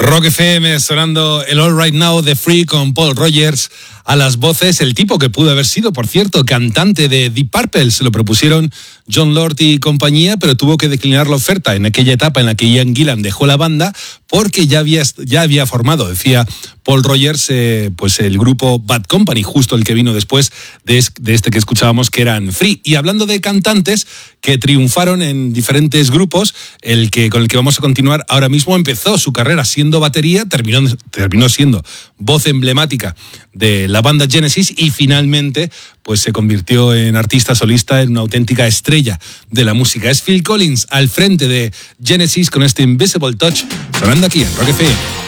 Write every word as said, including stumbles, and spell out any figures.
Rock F M sonando el All Right Now de Free con Paul Rogers a las voces, el tipo que pudo haber sido, por cierto, cantante de Deep Purple. Se lo propusieron Jon Lord y compañía, pero tuvo que declinar la oferta en aquella etapa en la que Ian Gillan dejó la banda porque ya había, ya había formado, decía Paul Rogers, eh, pues el grupo Bad Company, justo el que vino después de, es, de este que escuchábamos, que eran Free. Y hablando de cantantes que triunfaron en diferentes grupos, el que con el que vamos a continuar ahora mismo empezó su carrera siendo batería, terminó, terminó siendo voz emblemática de la banda Genesis y finalmente pues se convirtió en artista solista, en una auténtica estrella de la música. Es Phil Collins al frente de Genesis con este Invisible Touch sonando aquí en Rock F M.